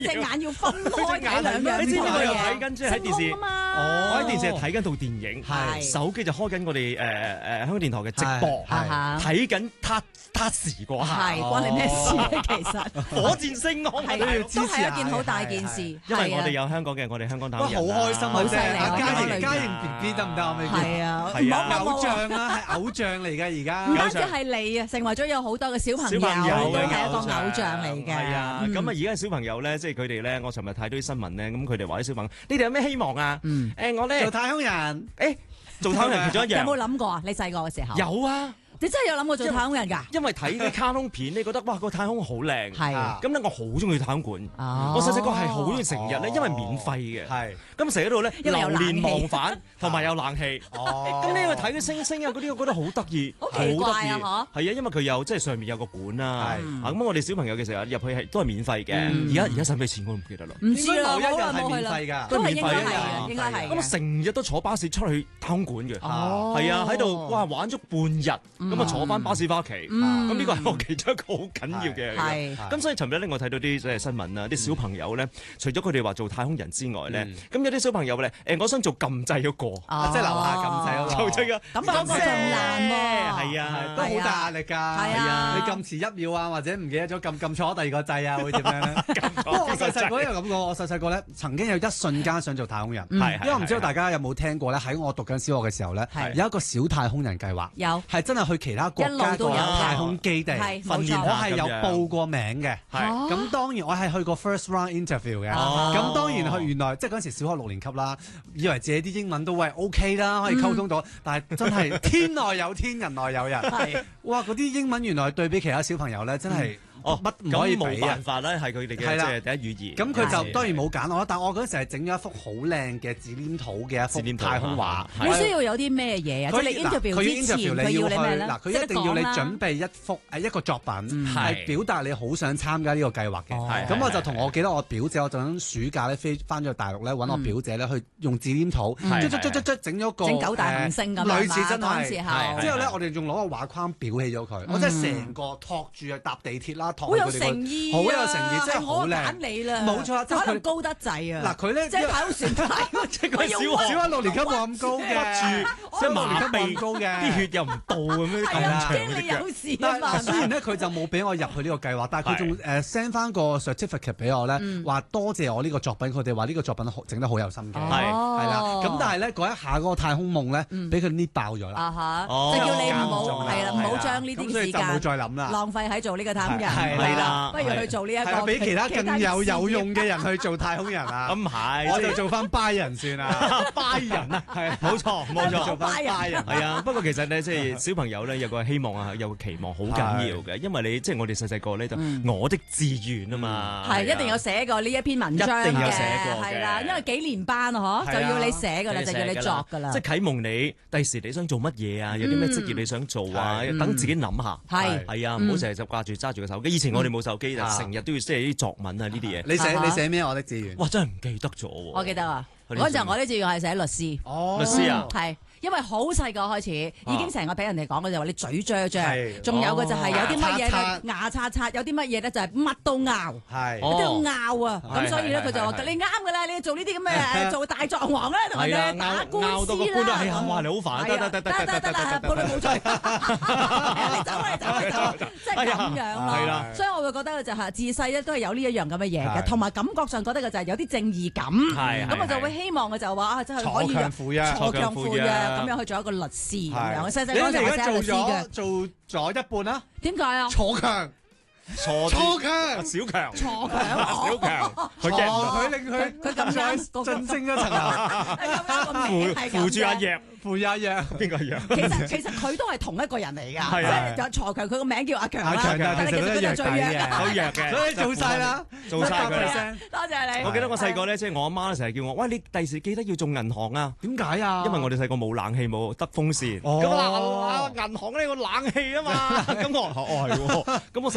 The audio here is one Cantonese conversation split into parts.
隻眼要分開睇兩樣。 你知唔知我又睇嘢？ 緊即係喺電視？ 星空啊嘛我喺電視係睇緊套電影， 係手機就開緊我哋香港電台嘅直播，睇緊撻時嗰下。 係關你咩事咧？其實火箭升空係都要都係一件好大件事， 因為我哋有香港嘅，我哋香港打哇，好開心啊！ 好犀利啊嘉瑩 BB 得唔得啊？ 係啊， 係啊偶像啊，係偶像嚟㗎而家。 唔單止係你啊，成為咗有好多嘅小朋友都係一個偶像嚟嘅。 係啊，咁啊而家嘅小朋友咧，即係佢哋咧，我尋日睇到啲新聞咧，咁佢哋話啲小朋友，你哋有咩希望啊？我咧做太空人， 做太空人其中一樣。 有冇諗過啊？你細個嘅時候有啊。 你真係有諗過做太空人㗎？ 因為睇啲卡通片，你覺得哇個太空好靚， 係咁咧我好中意太空館。我細細個係好中意成日咧，因為免費嘅， 係咁成日喺度咧因為有流冷氣連忘返，同埋有冷氣。咁你去睇啲星星啊嗰啲，我覺得好得意， 好奇怪啊係啊，因為佢有即係上面有個館啦。 係咁我哋小朋友嘅時候入去係都係免費嘅。而家使唔使錢我都唔記得啦。 唔知啦， 某一日好耐係冇去啦， 免費㗎， 都係免費啊應該係嘅，應該係嘅。 咁成日都坐巴士出去太空館嘅， 哦係啊，喺度哇玩足半日，咁啊坐翻巴士翻屋企。咁呢個係我其中一個好緊要嘅。 係咁所以尋日咧，我睇到啲即係新聞啊，啲小朋友咧，除咗佢哋話做太空人之外咧，咁有啲小朋友咧，我想做撳掣嗰個， 即係樓下撳掣嗰個。 就即係咁嗰個仲難喎。 係啊， 都好大壓力㗎。 係啊你撳遲一秒啊，或者唔記得咗撳錯第二個掣啊，會點樣咧？不過我細細個有咁講，我細細個咧曾經有一瞬間想做太空人，因為我唔知道大家有冇聽過咧，喺我讀緊小學嘅時候咧，有一個小太空人計劃， 有係真係去其他國家一路都有太空基地係訓練我係有報過名嘅。 係咁當然我係去過 first round interview 嘅。 哦咁當然去原來即係嗰陣時小學6年級啦，以為自己啲英文都喂 OK 啦，可以溝通到，但係真係天內有天，人內有人。哇！嗰啲英文原來對比其他小朋友咧，真係乜唔可以咁冇比啊辦！法啦，係佢哋嘅即係第一語言。 咁佢就當然冇揀我啦，但我嗰陣時係整咗一幅好靚嘅紙黏土嘅一幅太空畫。 你需要有啲咩嘢啊？即係你 interview 之前，佢要你咩咧？ 嗱，佢一定要你準備一個作品，係表達你好想參加呢個計劃嘅。咁我就同我記得我表姐，我就喺暑假咧飛翻咗去大陸咧揾我表姐咧去用紙黏土，整咗個整九大行星咁類似真係。 係之後咧，我哋仲攞個畫框裱起咗佢，我真係成個托住啊搭地鐵啦， 好有誠意， 好有誠意，真係好靚。 我揀你啦， 冇錯， 就可能高得滯啊！ 嗱，佢咧即係太空船太， 即係佢小學 6年級冇咁高嘅， 即係麻痹咁高嘅， 啲血又唔到咁樣。 係啊，驚你有事啊嘛！ 雖然咧佢就冇俾我入去呢個計劃，但係佢仲send 翻個 certificate 俾我咧，話多謝我呢個作品，佢哋話呢個作品整得好有心機，係啦。咁但係咧嗰一下嗰個太空夢咧，俾佢捏爆咗啦。 即係叫你唔好係啦，唔好將呢啲時間冇再諗啦， 浪費喺做呢個太空人。 係啦， 不如去做呢一個， 俾其他更有用嘅人去做太空人啊！ 咁係， 我就做翻拜人算啦， 拜人啊，係冇錯， 做翻拜人。 係啊，不過其實咧，即係小朋友咧有個希望啊，有個期望好緊要嘅，因為你即係我哋細細個咧就我的志願啊嘛， 係一定有寫過呢一篇文章嘅， 一定有寫過嘅， 係啦，因為幾年班啊，嗬，就要你寫噶啦，就要你作噶啦， 即係啟蒙你第時你想做乜嘢啊？有啲咩職業你想做啊？等自己諗下，係啊，唔好成日就掛住揸住個手機。以前我哋冇手機，就成日都要即係啲作文啊呢啲嘢。 你寫咩？我的志願？ 哇，真係唔記得咗喎！ 我記得啊，嗰陣我的志願係寫律師。 律師啊， 係。因為好細個開始，已經成個俾人哋講嘅就話你嘴張張，仲有嘅就係有啲乜嘢牙刷刷，有啲乜嘢咧就係乜都拗，都要拗啊！咁所以咧佢就話你啱㗎啦，你做呢啲咁嘅做大狀王咧，同人哋打官司啦。 係啊，哇！你好煩，得， 冇錯冇錯，你走，即係咁樣咯。所以我會覺得就係自細咧都係有呢一樣咁嘅嘢嘅，同埋感覺上覺得嘅就係有啲正義感。咁我就會希望嘅就話啊，真係可以鋤強扶弱。咁樣去做一個律師咁樣，細細個就係寫律師嘅， 做咗一半啦。 點解啊？ 鋤強， 鋤強，小強， 鋤強， 小強， 佢令佢咁樣晉升一層樓， 扶住阿若。 扶阿若， 邊個若？ 其實佢都係同一個人嚟㗎，即係有鋤強，佢個名叫阿強啦，但係其實佢就最弱嘅， 好弱嘅， 所以做晒啦， 做晒佢啦。 多謝你。 我記得我細個咧，即係我阿媽成日叫我，喂，你第時記得要做銀行啊？ 點解啊？ 因為我哋細個冇冷氣，冇得風扇。咁啊，銀行呢個冷氣啊嘛。咁我係喎。咁我細細個咧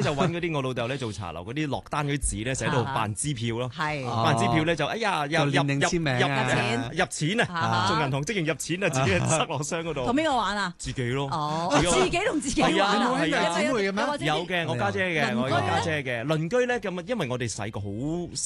就揾嗰啲我老豆咧做茶樓嗰啲落單嗰啲紙咧，寫到辦支票咯。 係辦支票咧就哎呀又入錢啊，做銀行職員入錢啊，自己塞落箱嗰度。 同邊個玩啊？ 自己咯。 自己同自己玩啊？ 係啊，姊妹嘅咩？ 有嘅，我家姐嘅，我有家姐嘅。鄰居咧咁啊，因為我哋細個好